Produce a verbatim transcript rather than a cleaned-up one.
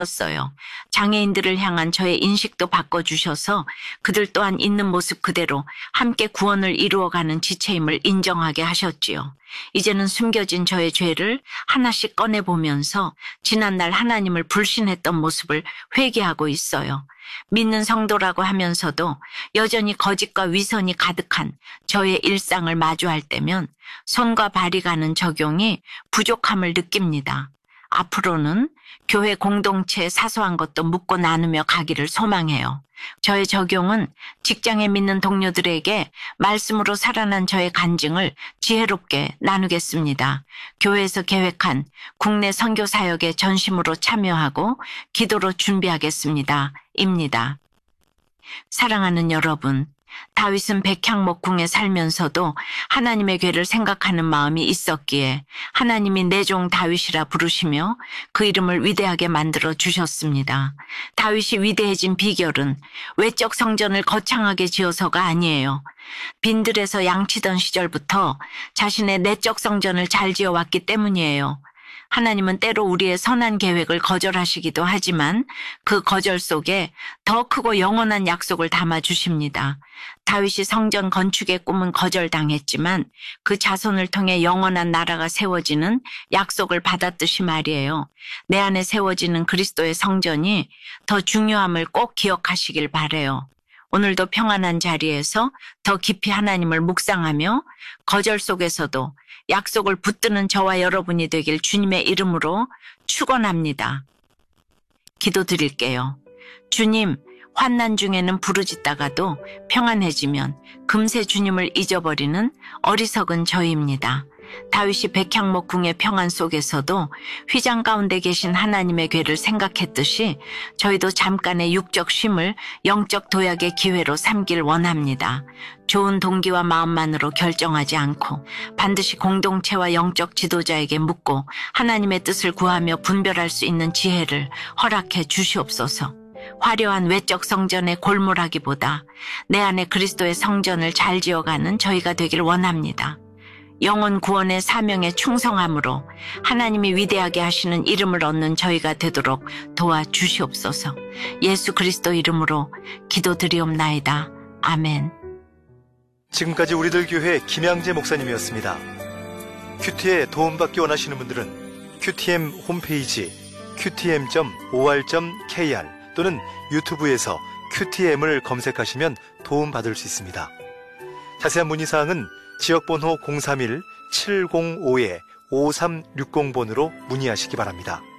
었어요. 장애인들을 향한 저의 인식도 바꿔주셔서 그들 또한 있는 모습 그대로 함께 구원을 이루어가는 지체임을 인정하게 하셨지요. 이제는 숨겨진 저의 죄를 하나씩 꺼내보면서 지난날 하나님을 불신했던 모습을 회개하고 있어요. 믿는 성도라고 하면서도 여전히 거짓과 위선이 가득한 저의 일상을 마주할 때면 손과 발이 가는 적용이 부족함을 느낍니다. 앞으로는 교회 공동체의 사소한 것도 묻고 나누며 가기를 소망해요. 저의 적용은 직장에 믿는 동료들에게 말씀으로 살아난 저의 간증을 지혜롭게 나누겠습니다. 교회에서 계획한 국내 선교 사역에 전심으로 참여하고 기도로 준비하겠습니다. 입니다. 사랑하는 여러분, 다윗은 백향목궁에 살면서도 하나님의 괴를 생각하는 마음이 있었기에 하나님이 내 종 다윗이라 부르시며 그 이름을 위대하게 만들어 주셨습니다. 다윗이 위대해진 비결은 외적 성전을 거창하게 지어서가 아니에요. 빈들에서 양치던 시절부터 자신의 내적 성전을 잘 지어왔기 때문이에요. 하나님은 때로 우리의 선한 계획을 거절하시기도 하지만 그 거절 속에 더 크고 영원한 약속을 담아주십니다. 다윗이 성전 건축의 꿈은 거절당했지만 그 자손을 통해 영원한 나라가 세워지는 약속을 받았듯이 말이에요. 내 안에 세워지는 그리스도의 성전이 더 중요함을 꼭 기억하시길 바라요. 오늘도 평안한 자리에서 더 깊이 하나님을 묵상하며 거절 속에서도 약속을 붙드는 저와 여러분이 되길 주님의 이름으로 축원합니다. 기도드릴게요. 주님, 환난 중에는 부르짖다가도 평안해지면 금세 주님을 잊어버리는 어리석은 저희입니다. 다윗이 백향목궁의 평안 속에서도 휘장 가운데 계신 하나님의 괴를 생각했듯이 저희도 잠깐의 육적 쉼을 영적 도약의 기회로 삼길 원합니다. 좋은 동기와 마음만으로 결정하지 않고 반드시 공동체와 영적 지도자에게 묻고 하나님의 뜻을 구하며 분별할 수 있는 지혜를 허락해 주시옵소서. 화려한 외적 성전에 골몰하기보다 내 안에 그리스도의 성전을 잘 지어가는 저희가 되길 원합니다. 영혼 구원의 사명에 충성함으로 하나님이 위대하게 하시는 이름을 얻는 저희가 되도록 도와주시옵소서. 예수 그리스도 이름으로 기도드리옵나이다. 아멘. 지금까지 우리들 교회 김양재 목사님이었습니다. 큐티에 도움받기 원하시는 분들은 큐티엠 홈페이지 큐티엠 닷 오알 닷 케이알 또는 유튜브에서 큐티엠을 검색하시면 도움받을 수 있습니다. 자세한 문의사항은 지역번호 공삼일 칠공오 오삼육공 번으로 문의하시기 바랍니다.